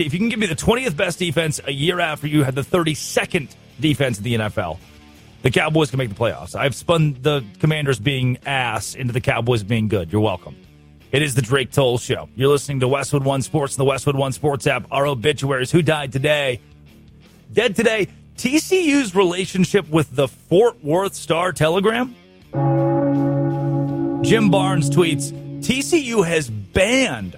If you can give me the 20th best defense a year after you had the 32nd defense in the NFL, the Cowboys can make the playoffs. I've spun the Commanders being ass into the Cowboys being good. You're welcome. It is the Drake Toll Show. You're listening to Westwood One Sports and the Westwood One Sports app. Our obituaries. Who died today? Dead today. TCU's relationship with the Fort Worth Star-Telegram. Jim Barnes tweets, TCU has banned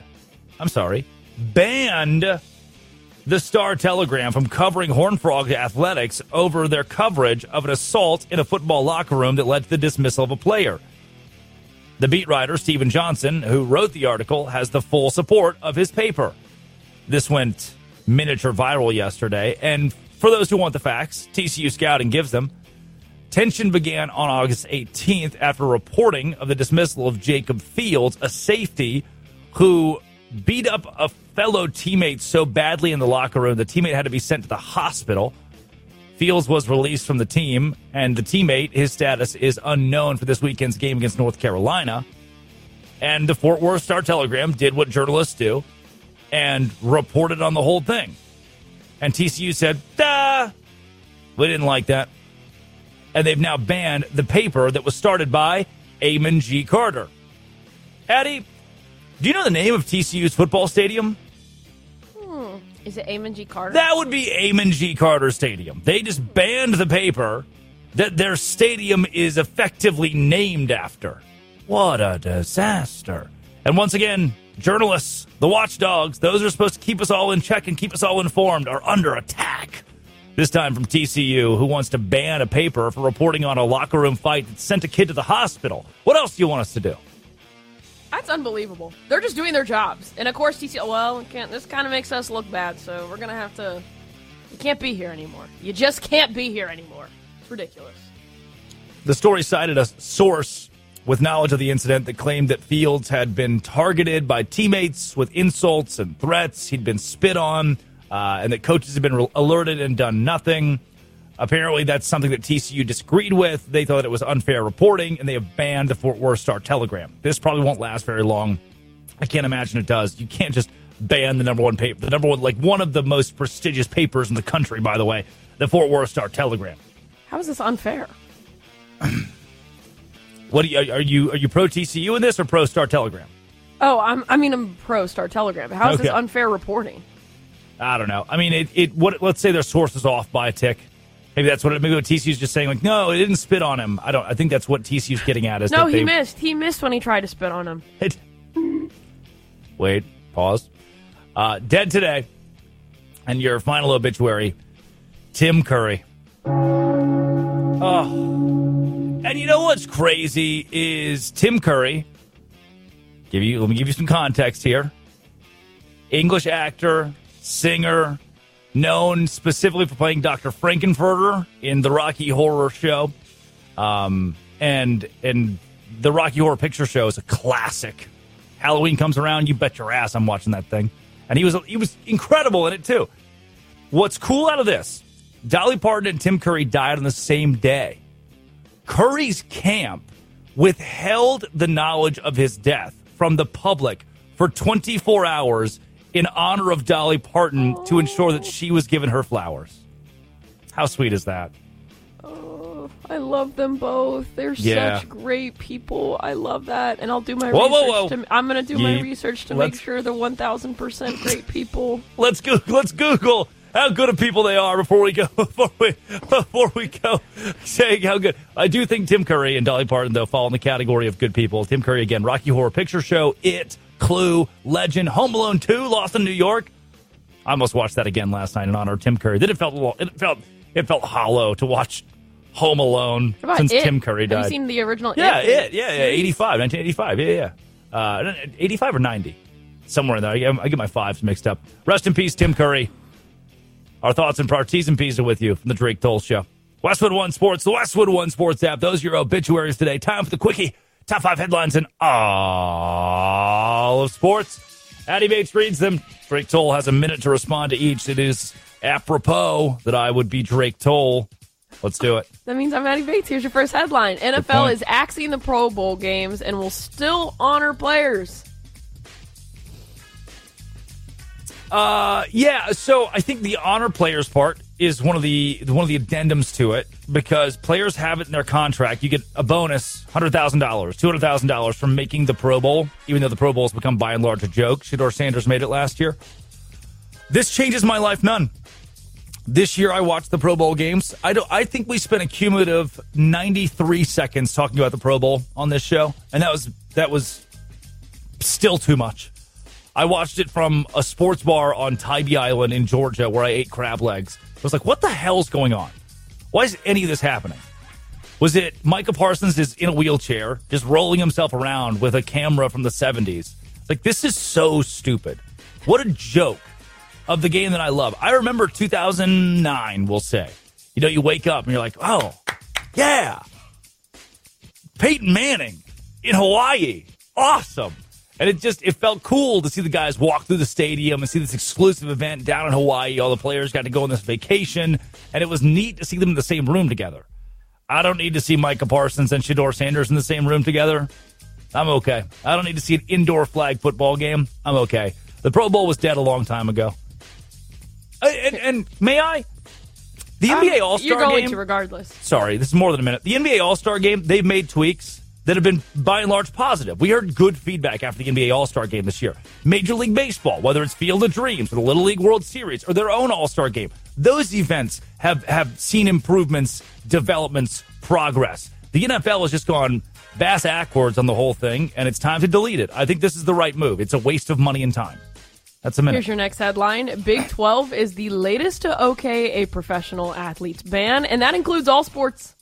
the Star-Telegram from covering Horned Frog athletics over their coverage of an assault in a football locker room that led to the dismissal of a player. The beat writer, Stephen Johnson, who wrote the article, has the full support of his paper. This went miniature viral yesterday, and for those who want the facts, TCU Scouting gives them. Tension began on August 18th after reporting of the dismissal of Jacob Fields, a safety who beat up a fellow teammate so badly in the locker room the teammate had to be sent to the hospital. Fields was released from the team, and the teammate, his status is unknown for this weekend's game against North Carolina. And the Fort Worth Star-Telegram did what journalists do and reported on the whole thing. And TCU said, we didn't like that. And they've now banned the paper that was started by Amon G. Carter. Addie, do you know the name of TCU's football stadium? Is it Amon G. Carter? That would be Amon G. Carter Stadium. They just banned the paper that their stadium is effectively named after. What a disaster. And once again, journalists, the watchdogs, those who are supposed to keep us all in check and keep us all informed, are under attack. This time from TCU, who wants to ban a paper for reporting on a locker room fight that sent a kid to the hospital. What else do you want us to do? That's unbelievable. They're just doing their jobs. And, of course, TCU, this kind of makes us look bad, so we're going to have to... You can't be here anymore. You just can't be here anymore. It's ridiculous. The story cited a source with knowledge of the incident that claimed that Fields had been targeted by teammates with insults and threats. He'd been spit on, and that coaches had been alerted and done nothing. Apparently, that's something that TCU disagreed with. They thought it was unfair reporting, and they have banned the Fort Worth Star-Telegram. This probably won't last very long. I can't imagine it does. You can't just ban the number one paper. The number one, one of the most prestigious papers in the country, by the way, the Fort Worth Star-Telegram. How is this unfair? What are you pro TCU in this or pro Star-Telegram? Oh, I'm pro Star-Telegram. How is this unfair reporting? I don't know. I mean, let's say their source is off by a tick. Maybe that's what TCU's just saying. No, it didn't spit on him. I think that's what TCU's getting at. No, he missed. He missed when he tried to spit on him. Wait, pause. Dead today, and your final obituary, Tim Curry. Oh, and you know what's crazy is Tim Curry. Let me give you some context here. English actor, singer. Known specifically for playing Dr. Frankenfurter in the Rocky Horror Show. And the Rocky Horror Picture Show is a classic. Halloween comes around, you bet your ass I'm watching that thing. And he was incredible in it, too. What's cool out of this, Dolly Parton and Tim Curry died on the same day. Curry's camp withheld the knowledge of his death from the public for 24 hours in honor of Dolly Parton to ensure that she was given her flowers. How sweet is that? Oh, I love them both. They're such great people. I love that. And I'll do my research. I'm going to do my research to make sure they're 1,000% great people. Let's Google how good of people they are before we go saying how good. I do think Tim Curry and Dolly Parton, though, fall in the category of good people. Tim Curry, again, Rocky Horror Picture Show, It, Clue, Legend, Home Alone 2, Lost in New York. I almost watched that again last night in honor of Tim Curry. Then it felt hollow to watch Home Alone since Tim Curry died. Have you seen the original? Yeah, 1985. Yeah. 85 or 90, somewhere in there. I get my fives mixed up. Rest in peace, Tim Curry. Our thoughts and T's and P's are with you from the Drake Toll Show. Westwood One Sports, the Westwood One Sports app. Those are your obituaries today. Time for the quickie. Top 5 headlines in all of sports. Addie Bates reads them. Drake Toll has a minute to respond to each. It is apropos that I would be Drake Toll. Let's do it. That means I'm Addie Bates. Here's your first headline. NFL is axing the Pro Bowl games and will still honor players. Yeah, so I think the honor players part is one of the addendums to it, because players have it in their contract. You get a bonus, $100,000, $200,000 from making the Pro Bowl, even though the Pro Bowl has become by and large a joke. Shedeur Sanders made it last year. This changes my life none. This year I watched the Pro Bowl games. I think we spent a cumulative 93 seconds talking about the Pro Bowl on this show, and that was still too much. I watched it from a sports bar on Tybee Island in Georgia where I ate crab legs. I was like, what the hell's going on? Why is any of this happening? Was it Micah Parsons is in a wheelchair, just rolling himself around with a camera from the 70s? Like, this is so stupid. What a joke of the game that I love. I remember 2009, we'll say. You know, you wake up and you're like, oh, yeah. Peyton Manning in Hawaii. Awesome. And it felt cool to see the guys walk through the stadium and see this exclusive event down in Hawaii. All the players got to go on this vacation, and it was neat to see them in the same room together. I don't need to see Micah Parsons and Shedeur Sanders in the same room together. I'm okay. I don't need to see an indoor flag football game. I'm okay. The Pro Bowl was dead a long time ago. And may I? The NBA All-Star game... You're going to regardless. Sorry, this is more than a minute. The NBA All-Star game, they've made tweaks that have been, by and large, positive. We heard good feedback after the NBA All-Star Game this year. Major League Baseball, whether it's Field of Dreams or the Little League World Series or their own All-Star Game, those events have seen improvements, developments, progress. The NFL has just gone bass backwards on the whole thing, and it's time to delete it. I think this is the right move. It's a waste of money and time. That's a minute. Here's your next headline. Big 12 is the latest to okay a professional athlete's ban, and that includes all sports.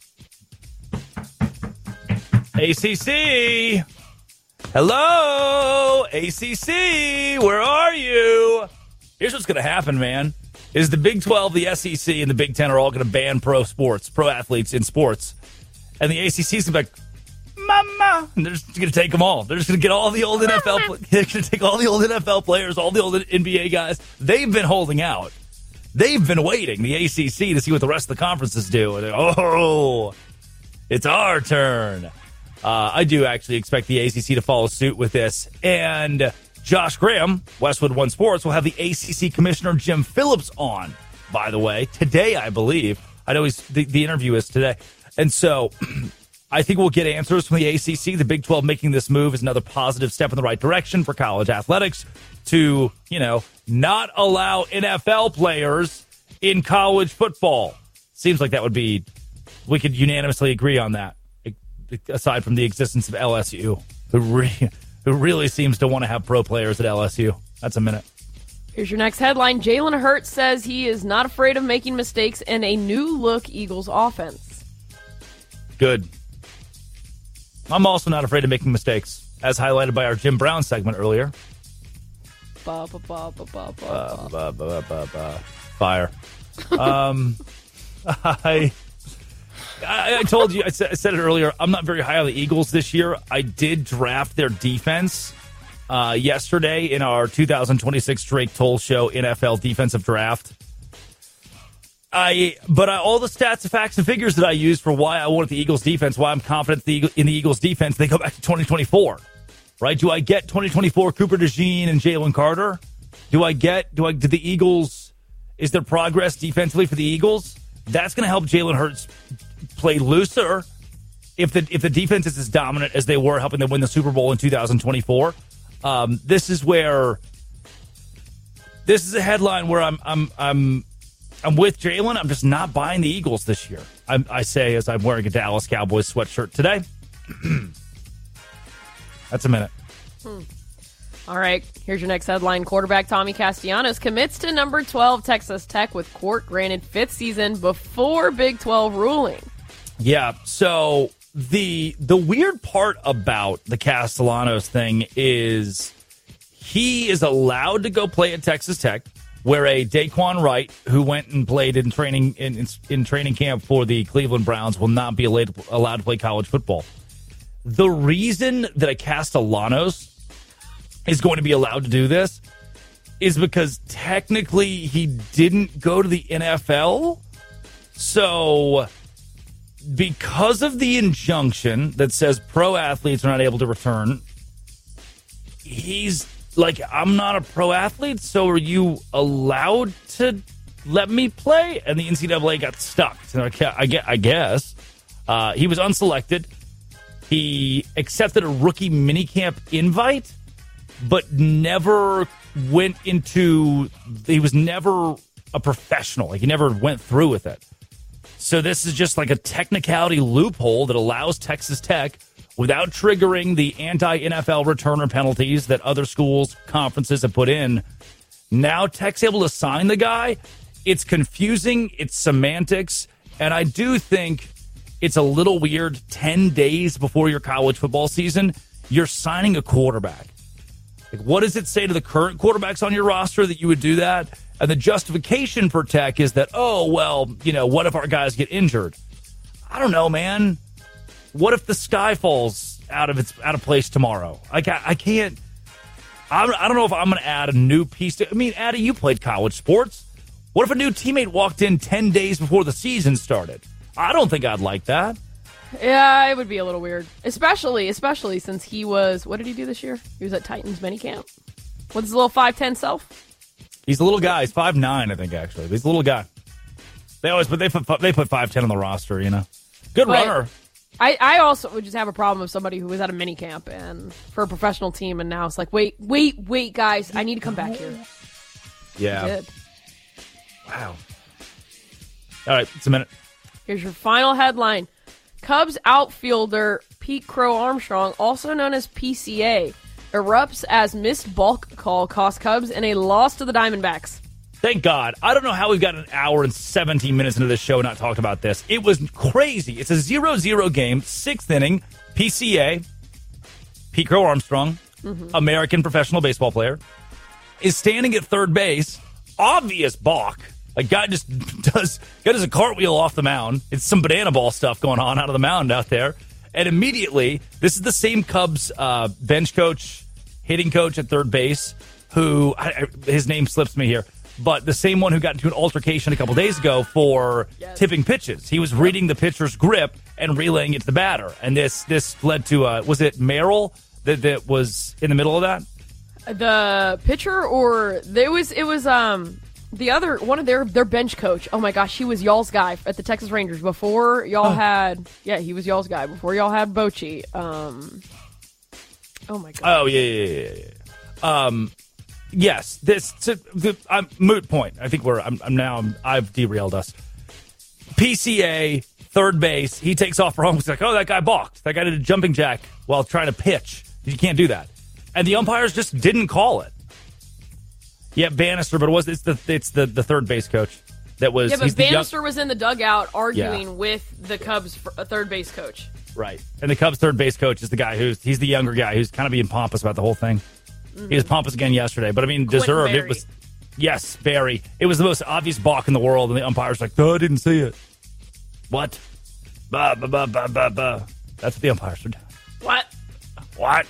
ACC! Hello! ACC! Where are you? Here's what's going to happen, man. Is the Big 12, the SEC, and the Big 10 are all going to ban pro athletes in sports. And the ACC's going to be like, Mama! And they're just going to take them all. They're just going to get all the old NFL they're going to take all the old NFL players, all the old NBA guys. They've been holding out. They've been waiting, the ACC, to see what the rest of the conferences do. And it's our turn. I do actually expect the ACC to follow suit with this. And Josh Graham, Westwood One Sports, will have the ACC Commissioner Jim Phillips on, by the way, today, I believe. I know the interview is today. And so I think we'll get answers from the ACC. The Big 12 making this move is another positive step in the right direction for college athletics to, not allow NFL players in college football. Seems like that would be, we could unanimously agree on that. Aside from the existence of LSU, who really seems to want to have pro players at LSU. That's a minute. Here's your next headline. Jalen Hurts says he is not afraid of making mistakes in a new-look Eagles offense. Good. I'm also not afraid of making mistakes, as highlighted by our Jim Brown segment earlier. Fire. I told you, I said it earlier, I'm not very high on the Eagles this year. I did draft their defense yesterday in our 2026 Drake Toll Show NFL defensive draft. But all the stats, the facts, and figures that I used for why I wanted the Eagles defense, why I'm confident in the Eagles defense, they go back to 2024, right? Do I get 2024 Cooper DeJean and Jalen Carter? Do the Eagles, is there progress defensively for the Eagles? That's going to help Jalen Hurts play looser if the defense is as dominant as they were, helping them win the Super Bowl in 2024. This is a headline where I'm with Jalen. I'm just not buying the Eagles this year. I say as I'm wearing a Dallas Cowboys sweatshirt today. That's a minute. All right, here's your next headline. Quarterback Tommy Castellanos commits to number 12 Texas Tech with court granted fifth season before Big 12 ruling. Yeah, so the weird part about the Castellanos thing is he is allowed to go play at Texas Tech, where a Daquan Wright, who went and played in training in training camp for the Cleveland Browns, will not be allowed to play college football. The reason that a Castellanos is going to be allowed to do this is because technically he didn't go to the NFL. So because of the injunction that says pro athletes are not able to return, he's like, I'm not a pro athlete, so are you allowed to let me play? And the NCAA got stuck. So I guess. He was unselected. He accepted a rookie minicamp invite, but never went into... He was never a professional. Like, he never went through with it. So this is just like a technicality loophole that allows Texas Tech, without triggering the anti-NFL returner penalties that other schools, conferences have put in. Now Tech's able to sign the guy. It's confusing. It's semantics. And I do think it's a little weird 10 days before your college football season, you're signing a quarterback. Like, what does it say to the current quarterbacks on your roster that you would do that? And the justification for Tech is that, oh, well, what if our guys get injured? I don't know, man. What if the sky falls out of place tomorrow? I can't. I don't know if I'm going to add a new piece to. I mean, Addie, you played college sports. What if a new teammate walked in 10 days before the season started? I don't think I'd like that. Yeah, it would be a little weird, especially since he was. What did he do this year? He was at Titans minicamp with his little 5'10" self. He's a little guy. He's 5'9", I think, actually. But he's a little guy. They put 5'10" on the roster. Good runner. I also would just have a problem with somebody who was at a mini camp and for a professional team, and now it's like, wait, guys, I need to come back here. Yeah. Wow. All right, it's a minute. Here's your final headline. Cubs outfielder Pete Crow Armstrong, also known as PCA, erupts as missed balk call cost Cubs in a loss to the Diamondbacks. Thank God. I don't know how we've got an hour and 17 minutes into this show and not talked about this. It was crazy. It's a 0-0 game, 6th inning. PCA, Pete Crow Armstrong, American professional baseball player, is standing at third base. Obvious balk. A guy just does a cartwheel off the mound. It's some banana ball stuff going on out of the mound out there. And immediately, this is the same Cubs bench coach, hitting coach at third base, who, his name slips me here, but the same one who got into an altercation a couple days ago for tipping pitches. He was reading the pitcher's grip and relaying it to the batter. And this led to, was it Merrill that was in the middle of that? The pitcher, or it was the other one of their bench coach. Oh my gosh, he was y'all's guy at the Texas Rangers before y'all had. Yeah, he was y'all's guy before y'all had Bochy. Oh my god. Oh yeah. Yes, moot point. I think I've derailed us. PCA, third base. He takes off for home. He's like, oh, that guy balked. That guy did a jumping jack while trying to pitch. You can't do that. And the umpires just didn't call it. Yeah, Bannister, but it's the third base coach that was. Yeah, but Bannister was in the dugout arguing with the Cubs third base coach. Right, and the Cubs third base coach is the guy he's the younger guy who's kind of being pompous about the whole thing. Mm-hmm. He was pompous again yesterday, but I mean, deserved. Barry. It was, yes, Barry. It was the most obvious balk in the world, and the umpire's like, "Oh, I didn't see it." What? Ba ba ba ba ba ba. That's what the umpires are doing. What?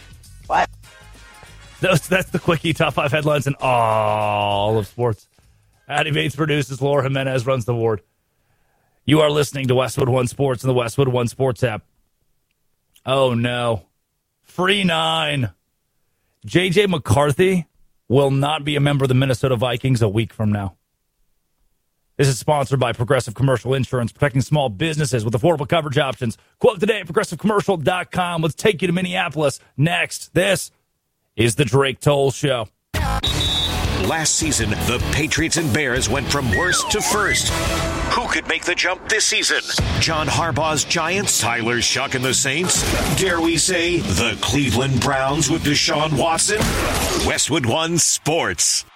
That's the quickie top 5 headlines in all of sports. Addie Bates produces. Laura Jimenez runs the board. You are listening to Westwood One Sports and the Westwood One Sports app. Oh, no. Free 9. J.J. McCarthy will not be a member of the Minnesota Vikings a week from now. This is sponsored by Progressive Commercial Insurance, protecting small businesses with affordable coverage options. Quote today at progressivecommercial.com. Let's take you to Minneapolis next. This is the Drake Toll Show. Last season, the Patriots and Bears went from worst to first. Who could make the jump this season? John Harbaugh's Giants, Tyler Shuck and the Saints? Dare we say the Cleveland Browns with Deshaun Watson? Westwood One Sports.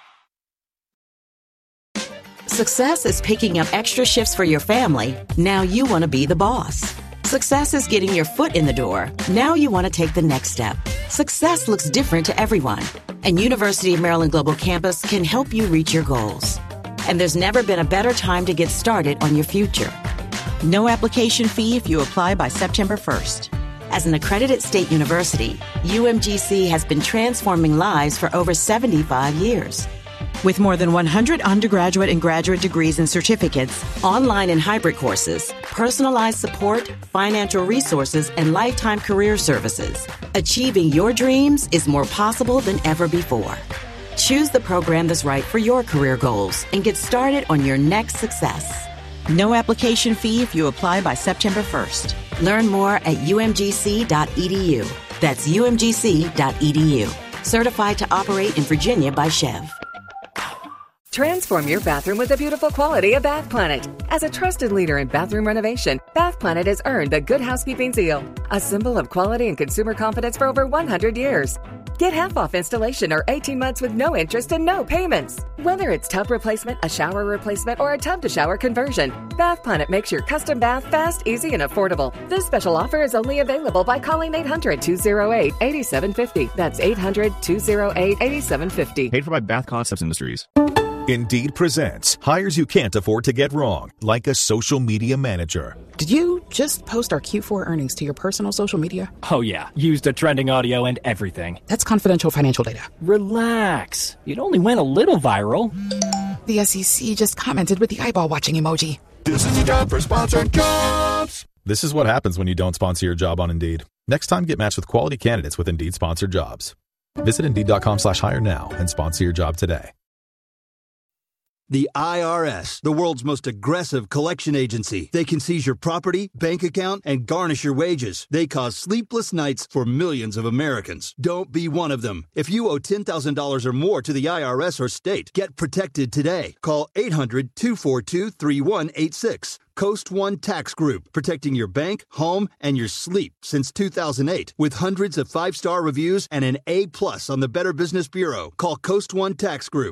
Success is picking up extra shifts for your family. Now you want to be the boss. Success is getting your foot in the door. Now you want to take the next step. Success looks different to everyone, and University of Maryland Global Campus can help you reach your goals. And there's never been a better time to get started on your future. No application fee if you apply by September 1st. As an accredited state university, UMGC has been transforming lives for over 75 years. With more than 100 undergraduate and graduate degrees and certificates, online and hybrid courses, personalized support, financial resources, and lifetime career services, achieving your dreams is more possible than ever before. Choose the program that's right for your career goals and get started on your next success. No application fee if you apply by September 1st. Learn more at umgc.edu. That's umgc.edu. Certified to operate in Virginia by Chev. Transform your bathroom with the beautiful quality of Bath Planet. As a trusted leader in bathroom renovation, Bath Planet has earned the Good Housekeeping seal, a symbol of quality and consumer confidence for over 100 years. Get half off installation or 18 months with no interest and no payments. Whether it's tub replacement, a shower replacement, or a tub-to-shower conversion, Bath Planet makes your custom bath fast, easy, and affordable. This special offer is only available by calling 800-208-8750. That's 800-208-8750. Paid for by Bath Concepts Industries. Indeed presents hires you can't afford to get wrong, like a social media manager. Did you just post our Q4 earnings to your personal social media? Oh yeah, used a trending audio and everything. That's confidential financial data. Relax. It only went a little viral. The SEC just commented with the eyeball watching emoji. This is the job for sponsored jobs. This is what happens when you don't sponsor your job on Indeed. Next time, get matched with quality candidates with Indeed sponsored jobs. Visit Indeed.com/hire now and sponsor your job today. The IRS, the world's most aggressive collection agency. They can seize your property, bank account, and garnish your wages. They cause sleepless nights for millions of Americans. Don't be one of them. If you owe $10,000 or more to the IRS or state, get protected today. Call 800-242-3186. Coast One Tax Group, protecting your bank, home, and your sleep since 2008. With hundreds of 5-star reviews and an A+ on the Better Business Bureau. Call Coast One Tax Group,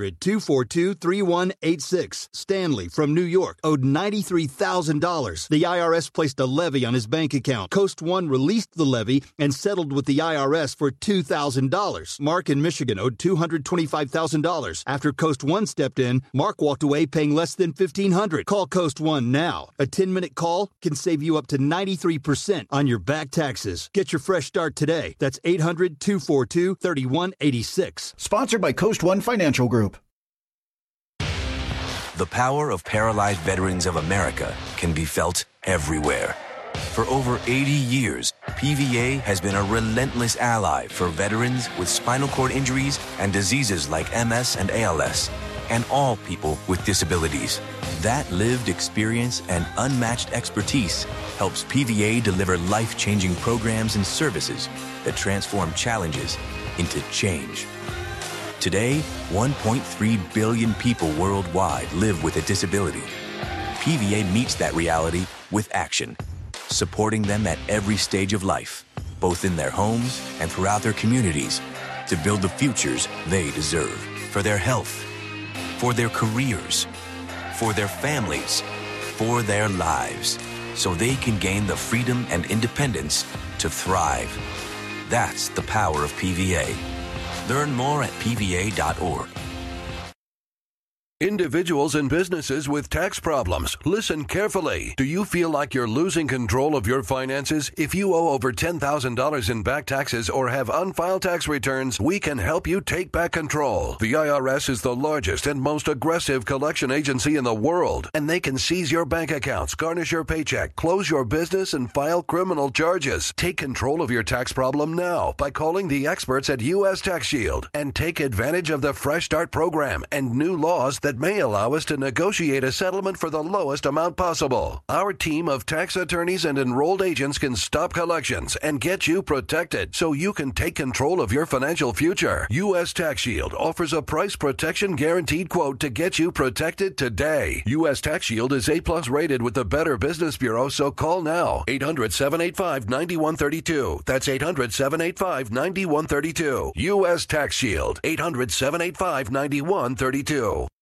800-242-3186. Stanley from New York owed $93,000. The IRS placed a levy on his bank account. Coast One released the levy and settled with the IRS for $2,000. Mark in Michigan owed $225,000. After Coast One stepped in, Mark walked away paying less than $1,500. Call Coast One now. A 10-minute call can save you up to 93% on your back taxes. Get your fresh start today. That's 800-242-3186. Sponsored by Coast One Financial Group. The power of Paralyzed Veterans of America can be felt everywhere. For over 80 years, PVA has been a relentless ally for veterans with spinal cord injuries and diseases like MS and ALS, and all people with disabilities. That lived experience and unmatched expertise helps PVA deliver life-changing programs and services that transform challenges into change. Today, 1.3 billion people worldwide live with a disability. PVA meets that reality with action, supporting them at every stage of life, both in their homes and throughout their communities, to build the futures they deserve for their health, for their careers, for their families, for their lives, so they can gain the freedom and independence to thrive. That's the power of PVA. Learn more at PVA.org. Individuals and businesses with tax problems, listen carefully. Do you feel like you're losing control of your finances? If you owe over $10,000 in back taxes or have unfiled tax returns, we can help you take back control. The IRS is the largest and most aggressive collection agency in the world, and they can seize your bank accounts, garnish your paycheck, close your business, and file criminal charges. Take control of your tax problem now by calling the experts at U.S. Tax Shield and take advantage of the Fresh Start program and new laws that may allow us to negotiate a settlement for the lowest amount possible. Our team of tax attorneys and enrolled agents can stop collections and get you protected so you can take control of your financial future. U.S. Tax Shield offers a price protection guaranteed quote to get you protected today. U.S. Tax Shield is A+ rated with the Better Business Bureau, so call now. 800-785-9132. That's 800-785-9132. U.S. Tax Shield. 800-785-9132.